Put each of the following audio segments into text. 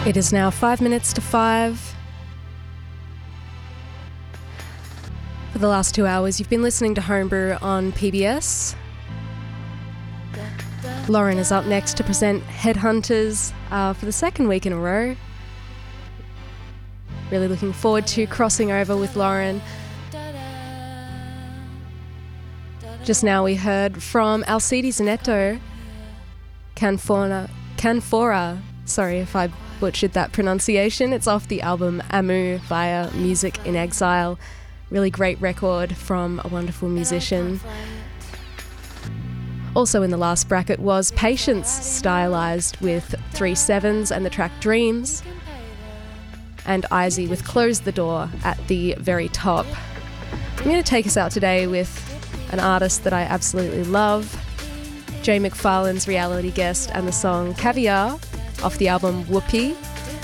It is now 5 minutes to 5. For the last 2 hours, you've been listening to Homebrew on PBS. Lauren is up next to present Headhunters for the second week in a row. Really looking forward to crossing over with Lauren. Just now we heard from Alcides Neto, Canfora. Sorry if I butchered that pronunciation. It's off the album Amu via Music in Exile. Really great record from a wonderful musician. Also in the last bracket was Patience, stylized with 3 7s and the track Dreams, and Izzy with Close the Door at the very top. I'm going to take us out today with an artist that I absolutely love, Jay McFarlane's Reality Guest, and the song Caviar off the album Whoopee.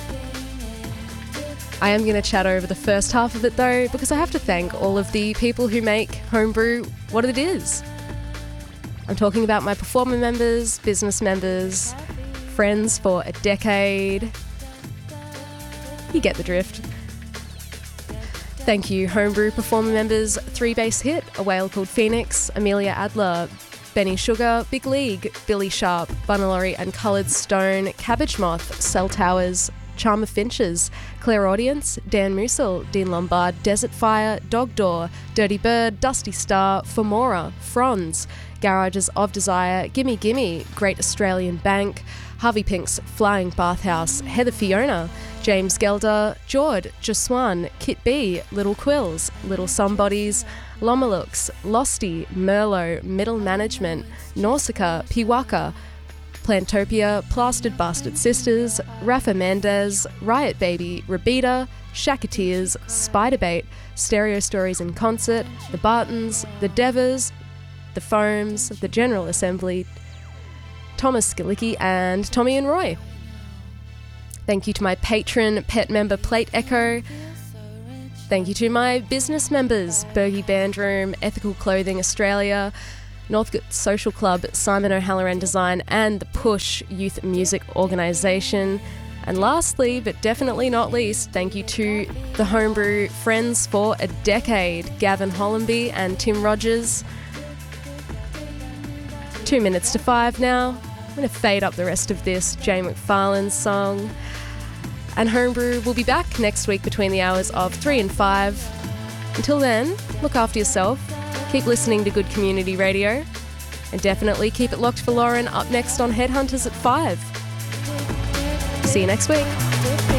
I am going to chat over the first half of it though, because I have to thank all of the people who make Homebrew what it is. I'm talking about my performer members, business members, friends for a decade. You get the drift. Thank you, Homebrew performer members: 3 Bass Hit, A Whale Called Phoenix, Amelia Adler, Benny Sugar, Big League, Billy Sharp, Bunalori and Coloured Stone, Cabbage Moth, Cell Towers, Charmer Finches, Claire Audience, Dan Musil, Dean Lombard, Desert Fire, Dog Door, Dirty Bird, Dusty Star, Formora, Franz, Garages of Desire, Gimme Gimme, Great Australian Bank, Harvey Pink's Flying Bathhouse, Heather Fiona, James Gelder, Jord, Jaswan, Kit B, Little Quills, Little Somebodies, Lomalooks, Losty, Merlot, Middle Management, Nausicaa, Piwaka, Plantopia, Plastered Bastard Sisters, Rafa Mendez, Riot Baby, Rabita, Shacketeers, Spiderbait, Stereo Stories in Concert, The Bartons, The Devers, The Foams, The General Assembly, Thomas Skalicki, and Tommy and Roy. Thank you to my patron pet member Plate Echo. Thank you to my business members, Bergie Bandroom, Ethical Clothing Australia, Northcote Social Club, Simon O'Halloran Design, and the Push Youth Music Organisation. And lastly, but definitely not least, thank you to the Homebrew friends for a decade, Gavin Hollenby and Tim Rogers. 2 minutes to 5 now. I'm going to fade up the rest of this Jay McFarlane song. And Homebrew will be back next week between the hours of 3 and 5. Until then, look after yourself, keep listening to good community radio, and definitely keep it locked for Lauren up next on Headhunters at 5. See you next week.